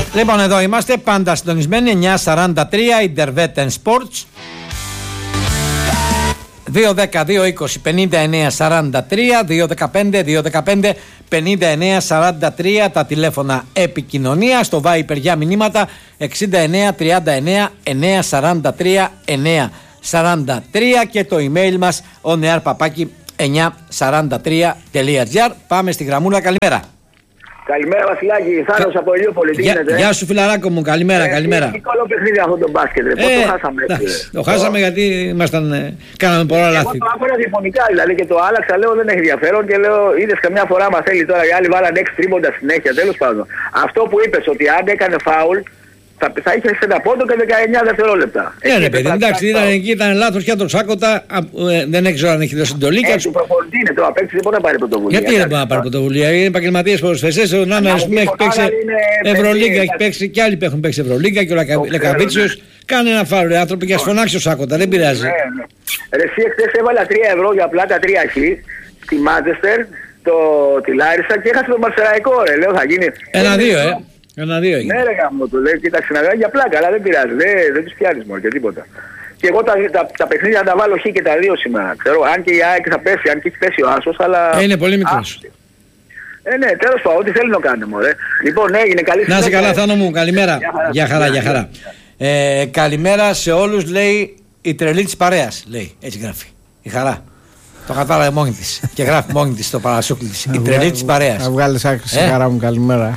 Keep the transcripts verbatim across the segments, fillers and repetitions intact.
Λοιπόν, εδώ είμαστε πάντα συντονισμένοι. εννιά σαράντα τρία Intervet Sports. δύο δέκα δύο είκοσι πενήντα εννέα σαράντα τρία, δύο δεκαπέντε δύο δεκαπέντε πενήντα εννέα σαράντα τρία τα τηλέφωνα επικοινωνία. Στο Viper για μηνύματα εξήντα εννέα τριάντα εννέα εννέα σαράντα τρία εννέα σαράντα τρία και το email μας oneair παπάκι εννιά σαράντα τρία τελεία τζι άρ. Πάμε στη γραμμούλα. Καλημέρα. Καλημέρα Βασιλάκη, Θάνος από Ηλιούπολη, τι γίνεται? Γεια σου φιλαράκο μου, καλημέρα, ε, καλημέρα. Είναι καλό παιχνίδι αυτό το μπάσκετ, ρε. Πώς ε, το χάσαμε έτσι? Το χάσαμε γιατί ήμασταν, ε, κάναμε πολλά λάθη. Εγώ το άκουσα διαφωνικά δηλαδή και το άλλαξα, λέω δεν έχει ενδιαφέρον και λέω είδες καμιά φορά μας θέλει τώρα οι άλλοι βάλαν έξι τρίποντα συνέχεια, τέλος πάντων. Αυτό που είπες ότι αν έκανε φάουλ θα, θα είχε ένα πόντο και δεκαεννιά δευτερόλεπτα. Ναι, ρε παιδί, εντάξει, ήταν, εκεί ήταν λάθος και τον Σάκοτα, ε, δεν έξερα αν έχει δώσει εντολή. Ε, του προπονητή είναι το απέξι, δεν μπορεί να πάρει πρωτοβουλία. Γιατί δεν μπορεί να πάρει πρωτοβουλία? Είναι επαγγελματίες ποδοσφαιριστές. Ο Νάνας έχει παίξει Ευρωλίγκα, έχει παίξει και άλλοι που έχουν παίξει Ευρωλίγκα και ο Λεκαβίτσιος. Κάνει ένα φάουλ, άνθρωποι και ας φωνάξει ο Σάκοτα, δεν πειράζει. Ναι, ναι. Ρε, εσύ εχθές έβαλα τρία ευρώ για πλάτα τρία χ στη Μάντσεστερ, τη Λάρισα και έχασε τον Μαρσεραϊκό, ρε. Λέω θα γίνει. Ένα-δύο, ε. Ένα-δύο έγινε. Ναι, ρε γάμο του, λέει, κοίταξε να για πλάκα, αλλά δεν πειράζει, δεν, δεν τους πιάνεις μόνο και τίποτα. Και εγώ τα, τα, τα παιχνίδια θα τα βάλω χ και τα δύο σήμερα, ξέρω, αν και η ΑΕΚ θα πέσει, αν και έχει πέσει ο Άσος, αλλά... Ε, είναι πολύ μικρός. Ε, ναι, τέλος πάντων, ό,τι θέλει να κάνει, μωρέ. Λοιπόν, ναι, έγινε καλή συνέχεια. Να είσαι καλά, Θάνο μου, καλημέρα. Για χαρά, για χαρά. Ε, καλημέρα σε όλους, λέει, η τρελή της παρέας, λέει, έτσι γράφει. Η χαρά. Το κατάλαβε μόνη της και γράφει μόνη της το παρασούκλι της. Η τρελή της παρέας. Θα βγάλεις άκρη, σε χαρά μου, καλημέρα.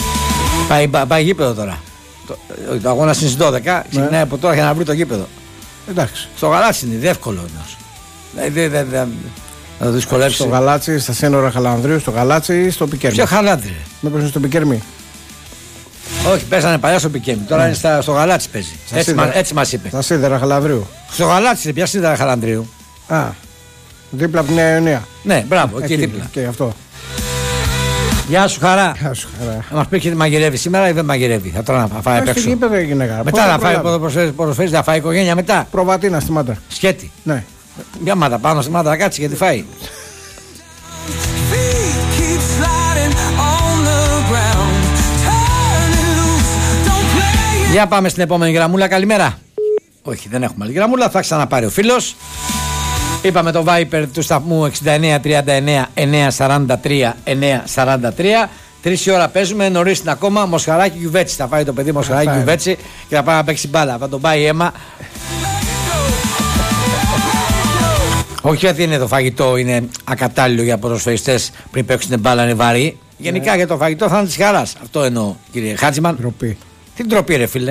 Πάει, πάει γήπεδο τώρα. Το, το αγώνα είναι στις δώδεκα, ξεκινάει ναι. από τώρα για να βρει το γήπεδο. Εντάξει. Στο Γαλάτσι είναι, εύκολο όμως. Δηλαδή δεν δε, θα το δυσκολεύσει. Στο Γαλάτσι, στα σύνορα Χαλανδρίου, στο Γαλάτσι ή στο Πικέρμι? Ποιο Χαλάνδρι? Με παίζουν στο Πικέρμι. Όχι, παίζανε παλιά στο Πικέρμι. Τώρα mm. είναι στα, στο Γαλάτσι παίζει. Έτσι, μα, έτσι μας είπε. Στα σίδερα Χαλανδρίου. Στο Γαλάτσι είναι, ποια σίδερα Χαλανδρίου? Α, δίπλα από την Νέα Ιωνία. Ναι, μπράβο, εκεί, εκεί δίπλα. Και αυτό. Γεια σου χαρά. Γεια σου χαρά. Θα μας πει και μαγειρεύει σήμερα ή δεν μαγειρεύει? Θα τώρα να φάει απ' έξω. Μετά θα φάει ποδοσφαίρις, θα φάει οικογένεια μετά. Προβατίνα στη Μάτρα. Σκέτη. Ναι. Μια μάτα πάνω στη Μάτρα να κάτσει γιατί φάει. Για πάμε στην επόμενη γραμμούλα, καλημέρα. Όχι, δεν έχουμε άλλη γραμμούλα, θα ξαναπάρει ο φίλος. Είπαμε το Viper του σταθμού εξήντα εννέα τριάντα εννέα εννέα σαράντα τρία εννέα σαράντα τρία. Τρεις η ώρα παίζουμε, νωρίς είναι ακόμα. Μοσχαράκι γιουβέτσι. Θα φάει το παιδί μοσχαράκι γιουβέτσι και θα πάει να παίξει μπάλα. Θα τον πάει αίμα. Όχι γιατί είναι το φαγητό, είναι ακατάλληλο για ποδοσφαιριστές πριν παίξουν μπάλα, είναι βαρύ. Γενικά για το φαγητό θα είναι της χαράς. Αυτό εννοώ, κύριε Χάτζημαν. Τροπή. Τι τροπή, ρε φίλε.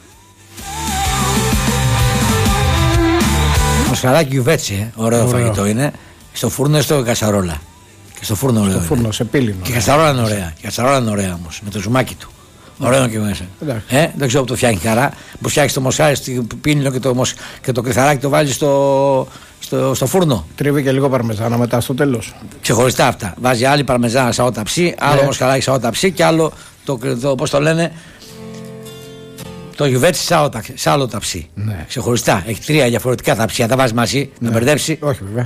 Μοσχαράκι γιουβέτσι, ε. ωραίο, ωραίο φαγητό είναι. Στο φούρνο ή στο κασαρόλα? Και στο φούρνο ωραίο. Στο φούρνο, σε πύλημα. Και η κασαρόλα είναι ωραία. Η κασαρόλα είναι ωραία όμως. Με το ζουμάκι του. Ωραίο και μέσα. Ε, δεν ξέρω που το φτιάχνει χαρά. Που φτιάχνει το μοσχάρι στο πίνιλο και το, μοσ... και το κρυθαράκι το βάλει στο... Στο... στο φούρνο. Τρίβει και λίγο παρμεζάνα μετά στο τέλος. Ξεχωριστά αυτά. Βάζει άλλη παρμεζάνα σαν ταψί, άλλο ναι. μοσχαράκι σαν ταψί και άλλο το, το, πώς το λένε, το γιουβέτσι σε άλλο ταψί. Ναι. Ξεχωριστά. Έχει τρία διαφορετικά ταψιά. Τα βάζει μαζί, ναι. να μπερδέψει. Όχι βέβαια.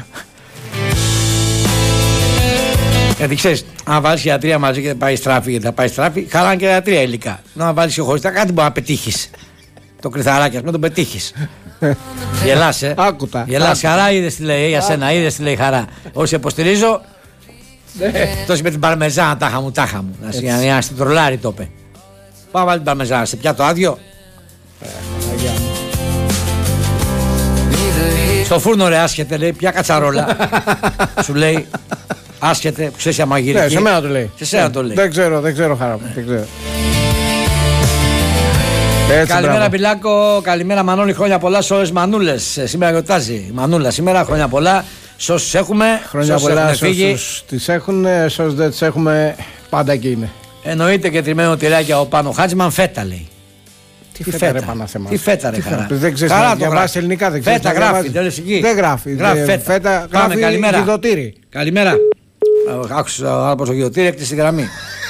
Γιατί ξέρεις, αν βάλεις και τα τρία μαζί και θα πάει στράφη, γιατί θα πάει στράφη, χαλάνε και τα τρία υλικά. Να βάλεις ξεχωριστά, κάτι μπορεί να πετύχεις. Το κρυθαράκι, ας πούμε, το πετύχεις. Γελάς, ε. Άκουτα. Γελάς, χαρά, είδες τι λέει για σένα, είδες τι λέει χαρά. Όσοι υποστηρίζω, τόσο με την παρμεζάνα, τάχα μου, τάχα μου. Να να στην τρολάρι το είπε. Πάω βάλει την παρμεζάνα, σε πιάτο άδειο. Στο φούρνο ρε άσχετε, λέει, πια κατσαρόλα. Σου λέει, άσχετε, που ξέρεις αμαγειρική. Ναι, σε μένα το λέει. Σε σένα το λέει. Δεν ξέρω, δεν ξέρω χαρά μου. Δεν ξέρω. Έτσι, καλημέρα μπράβο. Πιλάκο, καλημέρα Μανώλη, χρόνια πολλά σε όλες τις μανούλες. Σήμερα γιορτάζει η Μανούλα σήμερα, χρόνια πολλά σε όσους έχουμε, χρόνια πολλά σε όσους τις έχουν, σε όσους δεν τις έχουμε πάντα εκεί είναι. Εννοείται και τριμμένο τυράκι από πάνω. Χάτζημαν φέτα λέει. Τι, Τι φέτα, φέτα ρε Παναθεμάς. Τι φέτα ρε χαρά. Δεν ξέρεις να διαβάσεις ελληνικά, δεν ξέρεις. Φέτα γράφει, δεν λες εκεί. Δεν γράφει. Γράφει φέτα. φέτα Πάμε, γράφει καλημέρα. Γιδωτήρι. Καλημέρα. Άκουσα από το γιδωτήρι, έκτισε τη γραμμή.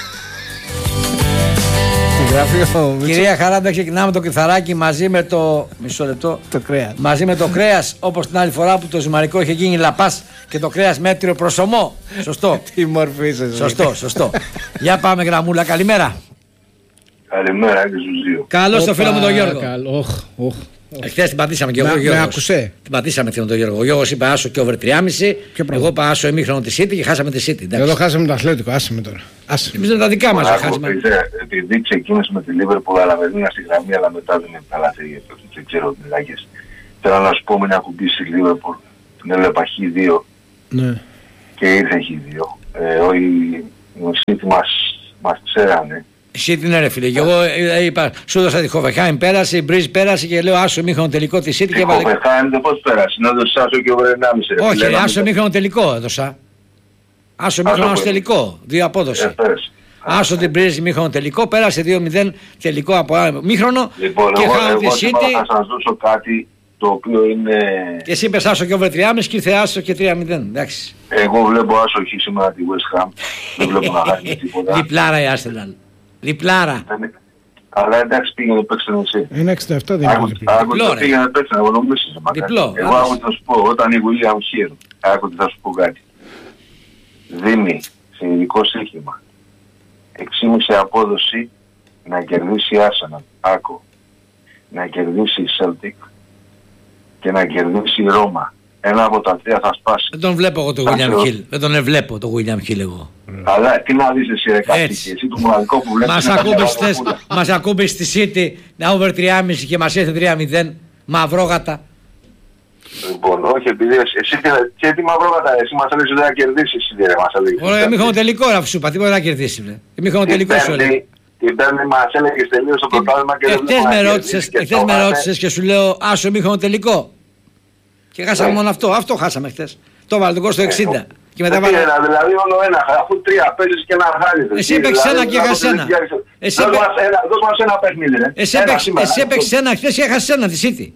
Κυρία Χαράντα, ξεκινάμε το κρυθαράκι μαζί με το. Μισό λεπτό. Το κρέας. Μαζί με το κρέας, όπως την άλλη φορά που το ζυμαρικό είχε γίνει λαπάς και το κρέας μέτριο προσωμό. Σωστό. Τι μορφή είσαι. Σωστό, σωστό. Για πάμε γραμμούλα, καλημέρα. Καλημέρα και στους δύο. Καλώς το φίλο μου τον Γιώργο. Εχθές την πατήσαμε και εγώ. Με, με άκουσε. Την πατήσαμε φίλο τον Γιώργο. Ο Γιώργος είπε άσο και over τρία κόμμα πέντε. Εγώ είπα άσο ημίχρονο τη City και χάσαμε τη City. Εδώ χάσαμε το Αθλέτικο, άσε με τώρα. Εμείς είναι τα δικά μας. Επειδή ξεκίνησε με τη Liverpool, αλλά με δίνα στη γραμμή, αλλά μετά δεν είναι καλά. Δεν ξέρω τι μιλάγες. Θέλω να σου πω με μια κουμπί στη Liverpool. Την έβλεπα χ δύο και ήρθε χ δύο. Ο City μας ξέρανε. Εσύ τι είναι ρε φίλε, και εγώ είπα, σου έδωσα τη Χοφεχάιμ πέρασε, η Μπρίζ πέρασε και λέω άσο μήχρονο τελικό τη City και έβαλε... Η Χοφεχάιμ δεν πώς πέρασε, να έδωσε άσο και over ένα κόμμα πέντε. Όχι ρε, άσο μήχρονο τελικό έδωσα. Άσο μήχρονο τελικό, δύο απόδοση. Άσο την Μπρίζ μήχρονο τελικό, πέρασε δύο μηδέν τελικό από μήχρονο και χάνω τη City. Θα σας δώσω κάτι το οποίο είναι... Και εσύ είπες άσο και over τρία κόμμα πέντε και ήρθε άσο και τρία μηδέν, εντάξει. Εγώ βλέπω άσο χ σήμερα τη West Ham, δεν βλέπω να χάσει τίποτα. Διπλάρα η Arsenal. Διπλάρα. Αλλά εντάξει πήγαινε παίξτε εσύ. Είναι εξήντα επτά δεν είναι διπλό. Άκου πήγαινε παίξτε, εγώ νομίζεις. Διπλό. Εγώ άκου θα σου πω, όταν η William Hill, άκου θα σου πω κάτι. Δίνει σε ειδικό σύγχυμα έξι κόμμα πέντε απόδοση να κερδίσει η Arsenal. Άκου. Να κερδίσει η Celtic και να κερδίσει η Ρώμα. Ένα από τα τρία θα σπάσει. Δεν τον βλέπω εγώ τον William Hill. Δεν τον βλέπω τον William Hill εγώ. Αλλά τι να δεις εσύ ρε κατοίκη, εσύ το μοναδικό που βλέπεις. Μας ακούμπες στη City να over τρία κόμμα πέντε και μας ήρθε τρία μηδέν. Μαυρόγατα. Λοιπόν, όχι επειδή εσύ και τι μαυρόγατα, εσύ μας έλεγες ότι θα κερδίσεις εσύ ρε μας έλεγες. Ωραία, ημίχρονο τελικό ρε σου είπα, τίποτα να κερδίσει. Ημίχρονο τελικό σου έλεγε. Την πέμπτη μας έλεγες τελείως το πρωτάθλημα και δεν Εχθές με ρώτησες και σου λέω άσο ημίχρονο τελικό. Και χάσαμε μόνο αυτό, αυτό χάσαμε χθες. Το βάλε τον κόσμο στο εξήντα. Και μετά βάλε... Δηλαδή όλο ένα, αφού τρία παίζεις και ένα χάνεις. Εσύ έπαιξες ένα και έχασες ένα. Δώσ' μας ένα παιχνίδι ρε. Εσύ έπαιξες ένα χθες και έχασες ένα τη City.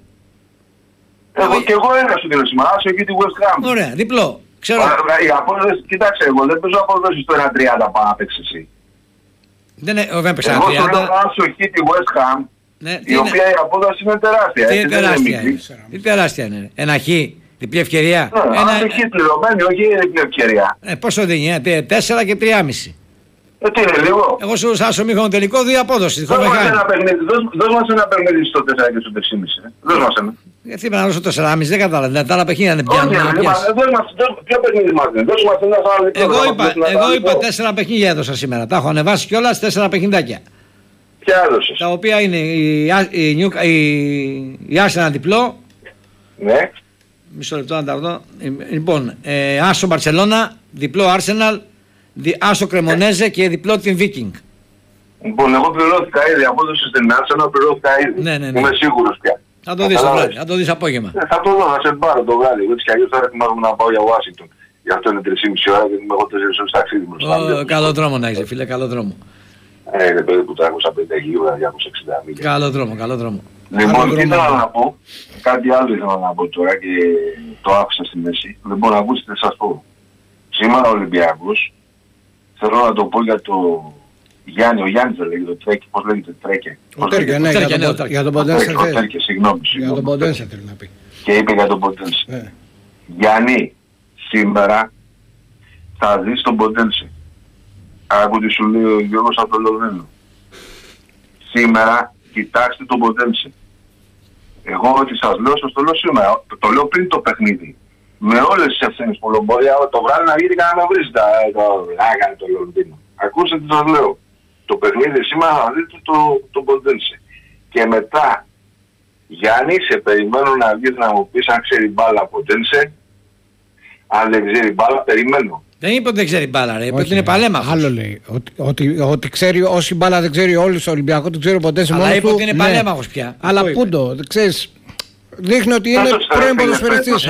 Εγώ και εγώ ένα σου δίνω σήμερα, άσο εκεί τη West Ham. Ωραία, διπλό. Ξέρω. Κοίταξε, εγώ δεν παίζω αποδόσεις στο ένα τριάντα πάνω να παίξεις εσύ. Δεν έπαιξα ένα τριάντα. Εγώ σου λέω άσο εκεί τη West Ham. Ναι, η οποία η απόδοση είναι τεράστια. Τι είναι τεράστια, τι τεράστια είναι. Ένα χ, διπλή ευκαιρία. Ναι, ένα χ πληρωμένη, όχι διπλή ευκαιρία. Ε, πόσο δίνει, ε, τέσσερα και τρία κόμμα πέντε. Ε, τι είναι λίγο. Εγώ σου άσο μήχρονο τελικό, δύο απόδοση. Δώσ' μας ένα παιχνίδι, δώσ' μας ένα παιχνίδι στο τέσσερα και στο τρία κόμμα πέντε. Δώσ' μας ένα. Γιατί πρέπει να δώσω τέσσερα κόμμα πέντε, δεν κατάλαβα. Τα άλλα παιχνίδια δεν πιάνουν. Ποιο παιχνίδι μας είναι, δώσ' μας ένα άλλο. Εγώ είπα τέσσερα παιχνίδια έδωσα σήμερα. Τα έχω ανεβάσει κιόλας τέσσερα παιχνιδάκια. Ποια έδωσες? Τα οποία είναι η, η, η, η Arsenal διπλό. Ναι. Μισό λεπτό να τα δω. Λοιπόν, ε, άσο Μπαρσελώνα, διπλό Arsenal, δι, άσο Κρεμονέζε και διπλό την Viking. Λοιπόν, εγώ πληρώθηκα ήδη, απόδοση στην Arsenal πληρώθηκα ήδη. Ναι, ναι, ναι. Είμαι σίγουρος πια. Θα το δεις το βράδυ, θα το δεις απόγευμα. Ε, θα το δω, θα σε πάρω το βράδυ. Έτσι κι αλλιώς θα ετοιμάζομαι να πάω για Washington. Γι' αυτό είναι τρεις και μισή ώρα, γιατί είμαι εγώ τέσσερις ώρες ταξίδι μπροστά. Καλό δρόμο να είσαι φίλε, καλό δρόμο. Ε, είναι περίπου τριακόσια πενήντα γύρω, διακόσια εξήντα μίλια. Καλό δρόμο, καλό δρόμο. Λοιπόν, τι ήθελα να πω, κάτι άλλο ήθελα να πω τώρα και το άφησα στη μέση. Λοιπόν, ακούστε, σας πω. Σήμερα ο Ολυμπιακός, θέλω να το πω για το Γιάννη, ο Γιάννης δεν λέγεται, το Τρέκε, πώς λέγεται, Τρέκε. Ο Τρέκε, ναι, για τον Ποντένσε. Ο Τρέκε, συγγνώμη. Για τον Ποντένσε θέλει να πει. Και είπε για τον Ποντένσε. Γιάννη, σήμερα θα δεις τον Ποντένσε. Άκου τι σου λέει ο Γιώργος από το Λονδίνο. Σήμερα κοιτάξτε τον Ποντένσε. Εγώ ό,τι σας λέω σας το λέω σήμερα. Το λέω πριν το παιχνίδι. Με όλες τις ευθύνες που μπορεί το βράδυ να βγείτε κανένα να βρεις τα άγανε το Λονδίνο. Ακούστε τι σας λέω. Το παιχνίδι σήμερα θα δείτε το, το Ποντένσε. Και μετά, Γιάννη, σε περιμένω να βγεις να μου πεις αν ξέρει μπάλα Ποντένσε. Αν δεν ξέρει μπάλα, περιμένω. Δεν είπε ότι δεν ξέρει μπάλα, ρε. Είπε ότι είναι παλέμαχος. Άλλο λέει. Ότι, ότι, ότι ξέρει όση μπάλα δεν ξέρει όλους ο Ολυμπιακός, δεν ξέρει ο Ποντένσε μόνος του. Αλλά είπε ότι είναι παλέμαχος πια. Αλλά πού το, ξέρεις. Δείχνει ότι είναι πρώην ποδοσφαιριστής.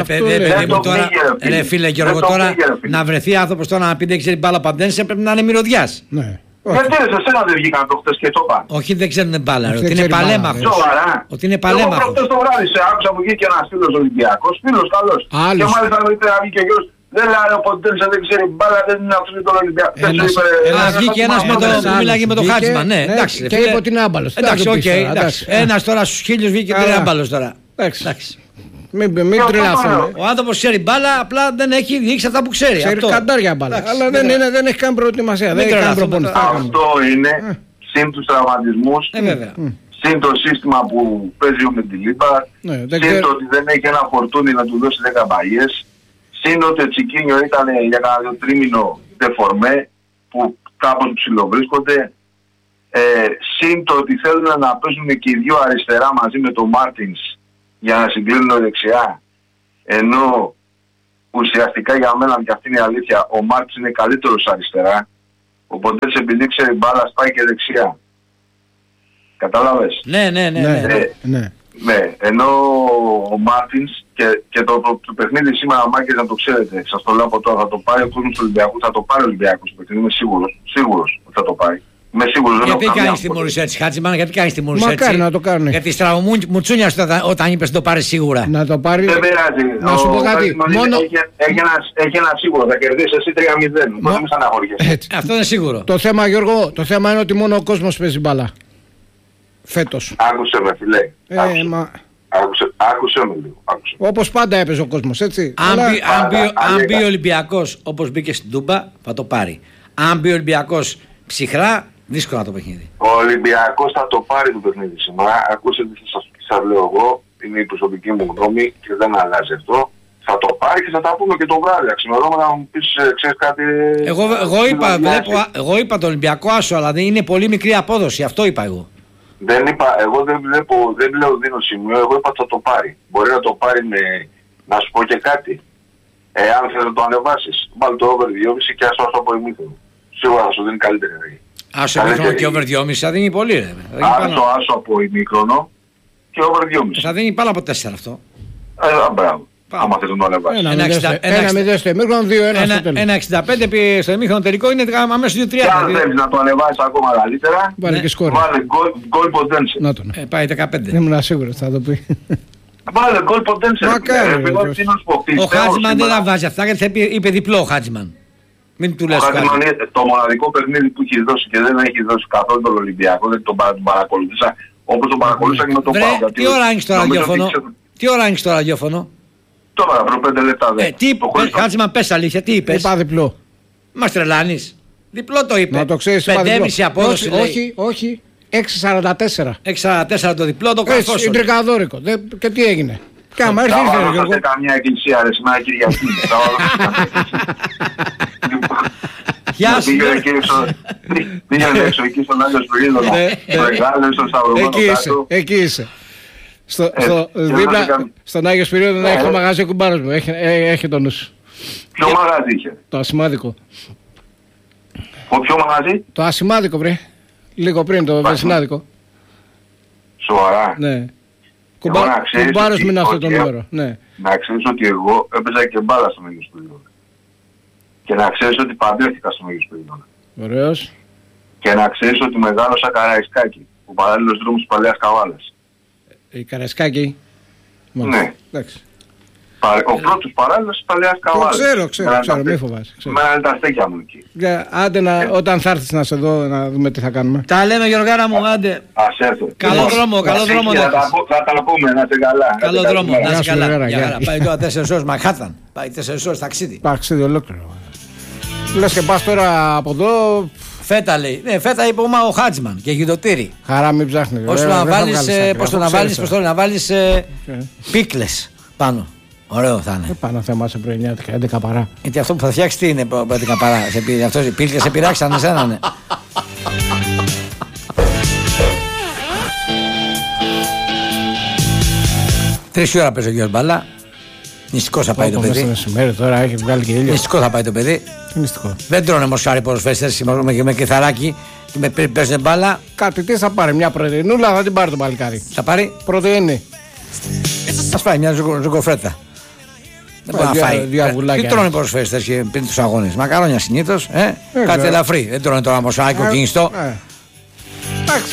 Ρε φίλε και εγώ τώρα να βρεθεί άνθρωπος τώρα να πει δεν ξέρει μπάλα Ποντένσε πρέπει να είναι μυρωδιάς. Ναι. Γιατί ρε εσένα δεν βγήκαν προχτές και το πάνε. Όχι δεν ξέρουν μπάλα, ότι είναι παλέμαχος. Σοβαρά. Ότι είναι παλέμαχος. Εγώ προχτές το βράδυ σε άκουσα που βγήκε ένας φίλος Ολυμπιακός, φίλος καλός. Και μάλιστα να βγει και γιος. Δεν λέει ο Ποντένσε δεν ξέρει μπάλα, δεν είναι αυτός τον Ολυμπιακό. Ένας βγήκε ένας που μιλάγε με τον Χάτσμαν, ναι, εντάξει. Και είπε ότι είναι άμπαλος. Εντάξει, οκ, ένας τώρα στους χίλιους βγήκε και είναι άμπαλος τώρα. Εντάξει. Μην τρελαθούμε. Ο άνθρωπος ξέρει μπάλα, απλά δεν έχει δείξει αυτά που ξέρει. Ξέρει καντάρια μπάλα. Αλλά δεν έχει καν προετοιμασία. Δεν έχει καν προπονητή. Αυτό είναι συν τους τραυματισμούς, ε, βέβαια. συν το σύστημα που παίζει ο Μεντιλίμπαρ, ναι, συν το ότι δεν έχει ένα φορτούνι να του δώσει δέκα μπαγιές, συν ότι ο Τσικίνιο ήταν για κανένα τρίμηνο δεφορμέ που κάπως ψιλοβρίσκονται, ε, συν το ότι θέλουν να παίζουν και οι δύο αριστερά μαζί με τον Μάρτινς για να συγκλίνουν δεξιά, ενώ ουσιαστικά για μένα, και αυτή είναι η αλήθεια, ο Μάρτινς είναι καλύτερος αριστερά, οπότε επειδή ξέρει μπάλα σπάει και δεξιά. Κατάλαβες? Ναι, ναι, ναι. ναι. Ε, ναι. ναι. Ενώ ο Μάρτινς και, και το, το, το παιχνίδι σήμερα, Μάγκες, να το ξέρετε, σας το λέω από τώρα, θα το πάρει ο κόσμος του Ολυμπιακού, θα το πάρει ο Ολυμπιακός το παιχνίδι, είμαι σίγουρος, σίγουρος ότι θα το πάρει. Είμαι σίγουρος. Γιατί κάνεις τιμωρούς έτσι, Χάτζημαν, γιατί κάνεις τιμωρούς έτσι? Μακάρι να το κάνουν. Γιατί στραβομουτσούνιας όταν, όταν είπες το πάρει σίγουρα. Να το πάρει. Δεν πειράζει. Να σου πω κάτι. Μόνο... Έχει, έχει, ένα, έχει ένα σίγουρο, θα κερδίσει εσύ τρία μηδέν. Μόνο μην στεναχωριέσαι. Αυτό είναι σίγουρο. Το θέμα, Γιώργο, το θέμα είναι ότι μόνο ο κόσμος παίζει μπάλα. Φέτος. Άκουσε με, φιλέ. Ε, άκουσε. μα... άκουσε, άκουσε με λίγο. Άκουσε. Όπως πάντα έπαιζε ο κόσμος, έτσι. Αν, Αλλά... μπει, αν, μπει, αν μπει ο Ολυμπιακός όπως μπήκε στην Τούμπα, θα το πάρει. Αν μπει ο Ολυμπιακός ψυχρά, δύσκολο το παιχνίδι. Ο Ολυμπιακός θα το πάρει το παιχνίδι σήμερα. Ακούστε τι σας, σας λέω εγώ. Είναι η προσωπική μου γνώμη και δεν αλλάζει αυτό. Θα το πάρει και θα τα πούμε και το βράδυ. Αξιμερώμενα να μου πεις, ξέρεις κάτι... Εγώ, εγώ, είπα, βλέπω, εγώ είπα το Ολυμπιακό άσο, αλλά δεν είναι πολύ μικρή απόδοση. Αυτό είπα εγώ. Δεν είπα, εγώ δεν βλέπω, δεν λέω δίνω σημείο, εγώ είπα θα το πάρει. Μπορεί να το πάρει με, να σου πω και κάτι. Ε, αν θες να το ανεβάσεις, βάλει το over δυόμισι και άσο από ημίχρονο. Σίγουρα θα σου δίνει καλύτερη ρεγή. Άσο ημίχρονο και over δυόμισι θα δίνει πολύ ρε. Άσο, άσο από ημίχρονο και over δυόμισι. Θα δίνει πάνω από τέσσερα αυτό. Ε, μπράβο. Άμα θες να το ανεβάσεις. Ένα μηδέν στο ημίχρονο, δύο ένα στο τέλος. ένα εξήντα πέντε στο ημίχρονο τελικό είναι αμέσως δύο τριάντα. Και αν θέλεις να το ανεβάσεις ακόμα καλύτερα, βάλε και σκόρ. Βάλε goal potential. Να τον. Ε, πάει δεκαπέντε. Ήμουν σίγουρος θα το πει. Βάλε goal potential. Μακάρι. Ο Χάτζημαν δεν τα βάζει αυτά γιατί είπε διπλό ο Χάτζημαν. Μην του λες κάτι. Το μοναδικό παιχνίδι που έχει δώσει και δεν έχει δώσει καθόλου τον Ολυμπιακό, δεν τον παρακολουθήσα όπως τον παρακολουθήσα και με τον Πάο. Τι ώρα έχεις το ραδιόφωνο? Τι ώρα έχεις το ραδιόφωνο? Τώρα προ πέντε λεπτά δεν. Ε, τι είπε, Χάτζημαν, πες αλήθεια, τι είπες? Είπα διπλό. Μας τρελάνεις. Διπλό το είπε. Να το ξέρεις, πέντε κόμμα πέντε απόδοση όχι, όχι, όχι, έξι σαράντα τέσσερα. έξι σαράντα τέσσερα το διπλό, το καρφώσω. Έτσι, τρικαδόρικο. Και τι έγινε? Και άμα έρθει ήρθε ρε Γιώργο. Σε καμιά εκκλησία ρε σήμερα Κυριακή. Γεια σου. Πήγαινε έξω εκεί στον Άγιο Σπυρίδωνα. Στο Εγάλε, στο Σταυρωμένο κάτω. Εκεί είσαι. Στο, ε, στο, δίπλα, στον Άγιο Σπυρίδωνα έχει το μαγαζί ο κουμπάρος μου, έχει, έχει το νου σου. Ποιο μαγαζί είχε? Το Ασημάδικο. Ο ποιο μαγαζί? Το Ασημάδικο βρε, λίγο πριν το Βεσσινάδικο. Σοβαρά? Ναι. Κουμπά, κουμπάρος μου είναι αυτό το νούμερο. Ναι. Να ξέρεις ότι εγώ έπαιζα και μπάλα στον Άγιο Σπυρίδωνα. Και να ξέρεις ότι παντρεύτηκα στον Άγιο Σπυρίδωνα. Ωραίος. Και να ξέρεις ότι μεγάλωσα Καραϊσκάκη, ο παράλληλος δρόμος της Παλαιάς Καβάλας. Η Καραϊσκάκη. Ναι. Εντάξει. Ο πρώτος παράλληλος της Παλαιάς Καβάλας. Το ξέρω, ξέρω, ξέρω, μη φοβάσαι. Μένα είναι τα στέκια μου εκεί. Άντε να, όταν θα έρθεις να σε δω να δούμε τι θα κάνουμε. Τα λέμε Γιωργάρα μου, άντε. Ας έρθω. Καλό δρόμο, καλό δρόμο. Θα τα πούμε, να είστε καλά. Καλό δρόμο, να είστε καλά. Πάει τώρα τέσσερις ώρες Μαχάταν. Πάει τέσσερις ώρες ταξίδι. Ταξίδι ολόκληρο. Λες και πας τώρα από εδώ. Φέτα λέει. Ναι, φέτα είπε ο Χάτζημαν και γιδωτήρι. Χαρά μην ψάχνει. Όσο να βάλεις, πώς το να βάλεις, πώς το να βάλεις πίκλες πάνω. Ωραίο θα είναι. Δεν πάω να θέμασαι πρωινιάτικα, έντεκα παρά. Γιατί αυτό που θα φτιάξει τι είναι έντεκα παρά. Αυτό οι πίκλες σε πειράξαν εσένα, ναι. Τρεις ώρα παίζει ο γιος μπάλα. Νηστικό θα πάει το παιδί. Μεσημέρι τώρα έχει βγάλει και ήλιο. Νηστικό θα πάει το παιδί. Νηστικό. Δεν τρώνε μοσχάρι ποδοσφαιριστές με κεθαράκι και με παίζουν μπάλα. Κάτι τι θα πάρει, μια πρωτεϊνούλα θα την πάρει το παλικάρι. Θα πάρει πρωτεΐνη. Ας φάει μια ζουγκοφρέτα. Δεν μπορεί να φάει. Τι τρώνε οι ποδοσφαιριστές πριν τους αγώνες? Μακαρόνια συνήθως. Ε? Κάτι ελαφρύ. Δεν τρώνε τώρα μοσχάρι κοκκινιστό. Εντάξει.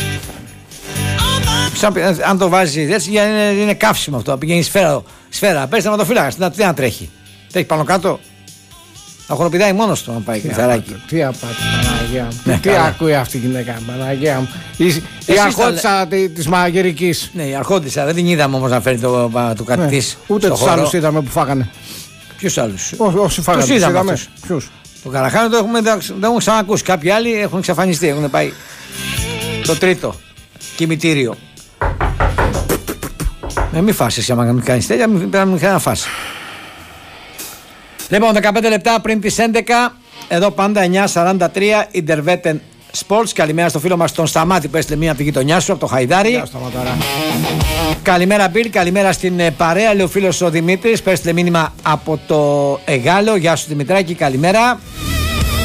Αν το βάζει έτσι είναι, είναι καύσιμο αυτό. Πηγαίνει σφαίρα. Σφαίρα. Πες τερματοφύλακα. Τι να τρέχει? Τρέχει πάνω κάτω. Να χοροπηδάει μόνος του να πάει κρυθαράκι. Τι απάτη, Παναγία μου. Τι ακούει αυτή η γυναίκα, Παναγία μου. Η αρχόντισσα της μαγειρικής. Ναι, η αρχόντισσα. Δεν την είδαμε όμως να φέρει το κάτι της. Ούτε τους άλλους είδαμε που φάγανε. Ποιους άλλους? Όσοι φάγανε. Τους είδαμε. Ποιους? Το Καραχάνο το έχουμε, δεν έχουμε ξανακούσει. Κάποιοι άλλοι έχουν εξαφανιστεί. Έχουν πάει. Το τρίτο. Κημητήριο. Με μη φάσει εσύ άμα μην κάνεις τέτοια, μην κάνει να φάσει. Λοιπόν, δεκαπέντε λεπτά πριν τις έντεκα, εδώ πάντα εννιά σαράντα τρία, Interveten Sports. Καλημέρα στο φίλο μας τον Σταμάτη που έστειλε μία από τη γειτονιά σου, από το Χαϊδάρι. Καλημέρα Μπιλ, καλημέρα στην παρέα, λέει ο φίλος ο Δημήτρης που έστειλε μήνυμα από το Εγάλο. Γεια σου Δημητράκη, καλημέρα.